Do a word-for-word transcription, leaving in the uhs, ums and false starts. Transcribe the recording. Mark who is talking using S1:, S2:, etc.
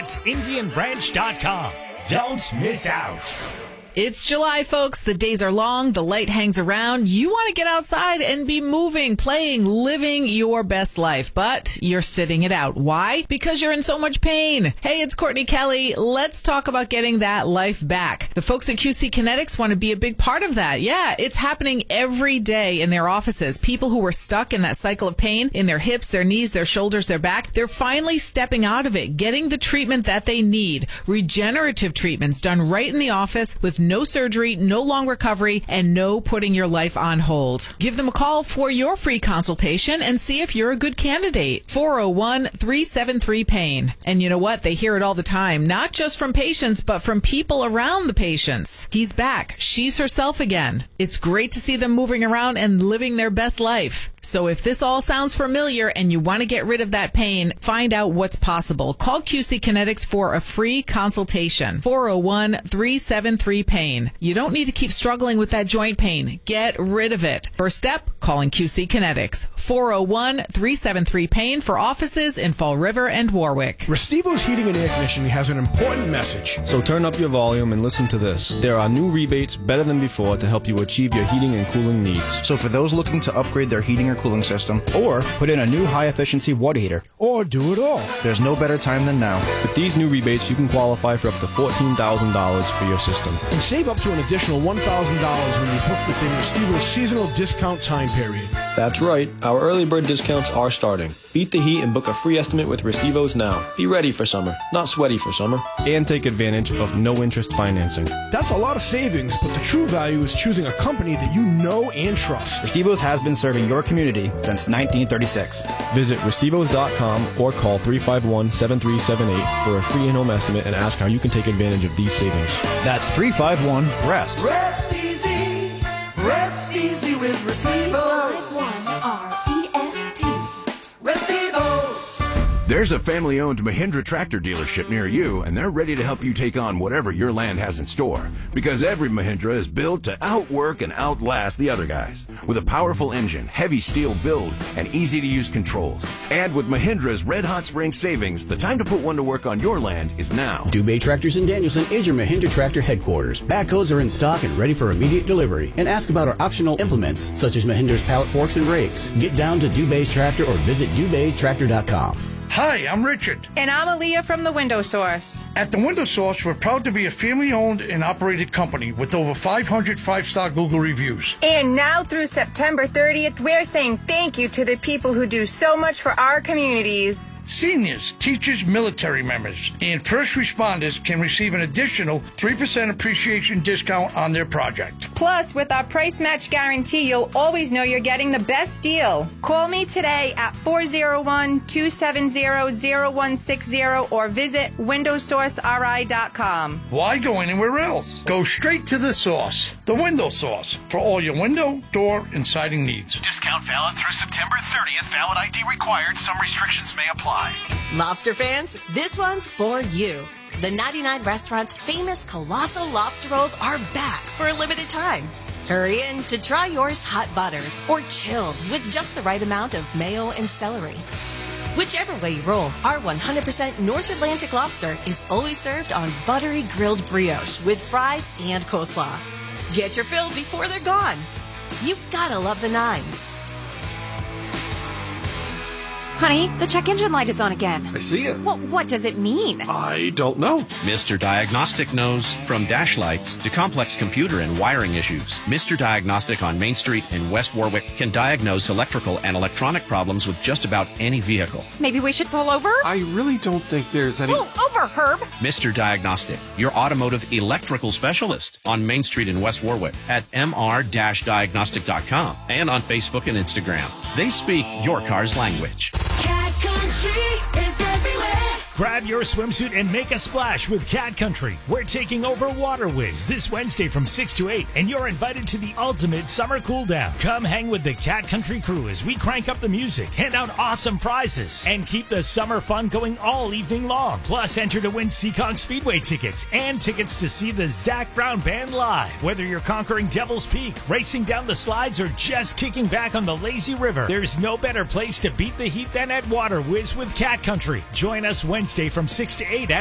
S1: That's indian branch dot com. Don't miss out.
S2: It's July, folks. The days are long. The light hangs around. You want to get outside and be moving, playing, living your best life, but you're sitting it out. Why? Because you're in so much pain. Hey, it's Courtney Kelly. Let's talk about getting that life back. The folks at Q C Kinetics want to be a big part of that. Yeah, it's happening every day in their offices. People who were stuck in that cycle of pain in their hips, their knees, their shoulders, their back, they're finally stepping out of it, getting the treatment that they need. Regenerative treatments done right in the office with no surgery, no long recovery, and no putting your life on hold. Give them a call for your free consultation and see if you're a good candidate. four oh one, three seven three, pain. And you know what? They hear it all the time, not just from patients, but from people around the patients. He's back. She's herself again. It's great to see them moving around and living their best life. So if this all sounds familiar and you want to get rid of that pain, find out what's possible. Call Q C Kinetics for a free consultation. four oh one, three seven three, pain. You don't need to keep struggling with that joint pain. Get rid of it. First step, calling Q C Kinetics. four oh one, three seven three, pain for offices in Fall River and Warwick.
S3: Restivo's Heating and Air Conditioning has an important message.
S4: So turn up your volume and listen to this. There are new rebates better than before to help you achieve your heating and cooling needs.
S5: So for those looking to upgrade their heating or cooling system, or put in a new high-efficiency water heater,
S3: or do it all,
S5: there's no better time than now.
S4: With these new rebates, you can qualify for up to fourteen thousand dollars for your system.
S3: And save up to an additional one thousand dollars when you book within Restivo's seasonal discount time period.
S4: That's right. Our early bird discounts are starting. Beat the heat and book a free estimate with Restivo's now. Be ready for summer, not sweaty for summer. And take advantage of no-interest financing.
S3: That's a lot of savings, but the true value is choosing a company that you know and trust.
S5: Restivo's has been serving your community since nineteen thirty-six.
S4: Visit Restivos dot com or call three five one, seven three seven eight for a free in-home estimate and ask how you can take advantage of these savings.
S5: That's three five one, REST.
S6: Rest easy. Rest easy with Restivo. three five one R E S T. Restivos.
S7: There's a family-owned Mahindra tractor dealership near you, and they're ready to help you take on whatever your land has in store. Because every Mahindra is built to outwork and outlast the other guys. With a powerful engine, heavy steel build, and easy-to-use controls. And with Mahindra's Red Hot Spring savings, the time to put one to work on your land is now.
S8: Dubé Tractors in Danielson is your Mahindra tractor headquarters. Backhoes are in stock and ready for immediate delivery. And ask about our optional implements, such as Mahindra's pallet forks and rakes. Get down to Dubé's Tractor or visit Dubés Tractor dot com.
S9: Hi, I'm Richard.
S10: And I'm Aaliyah from The Window Source.
S9: At The Window Source, we're proud to be a family-owned and operated company with over five hundred five-star Google reviews.
S10: And now through September thirtieth, we're saying thank you to the people who do so much for our communities.
S9: Seniors, teachers, military members, and first responders can receive an additional three percent appreciation discount on their project.
S10: Plus, with our price match guarantee, you'll always know you're getting the best deal. Call me today at four oh one, two seven zero, zero one six zero or visit window source R I dot com.
S9: Why go anywhere else? Go straight to the source, The Window Source, for all your window, door, and siding needs.
S11: Discount valid through September thirtieth. Valid I D required. Some restrictions may apply.
S12: Lobster fans, this one's for you. The ninety-nine Restaurant's famous Colossal Lobster Rolls are back for a limited time. Hurry in to try yours hot buttered or chilled with just the right amount of mayo and celery. Whichever way you roll, our one hundred percent North Atlantic lobster is always served on buttery grilled brioche with fries and coleslaw. Get your fill before they're gone. You gotta love the nines.
S13: Honey, the check engine light is on again.
S14: I see it.
S13: Well, what does it mean?
S14: I don't know.
S15: Mister Diagnostic knows. From dash lights to complex computer and wiring issues, Mister Diagnostic on Main Street in West Warwick can diagnose electrical and electronic problems with just about any vehicle.
S13: Maybe we should pull over?
S14: I really don't think there's any...
S13: Pull over, Herb!
S15: Mister Diagnostic, your automotive electrical specialist on Main Street in West Warwick at m r dash diagnostic dot com and on Facebook and Instagram. They speak your car's language.
S6: Cat Country is everywhere.
S1: Grab your swimsuit and make a splash with Cat Country. We're taking over Water Whiz this Wednesday from six to eight, and you're invited to the ultimate summer cool down. Come hang with the Cat Country crew as we crank up the music, hand out awesome prizes, and keep the summer fun going all evening long. Plus, enter to win Seekonk Speedway tickets and tickets to see the Zac Brown Band live. Whether you're conquering Devil's Peak, racing down the slides, or just kicking back on the lazy river, there's no better place to beat the heat than at Water Whiz with Cat Country. Join us Wednesday from six to eight at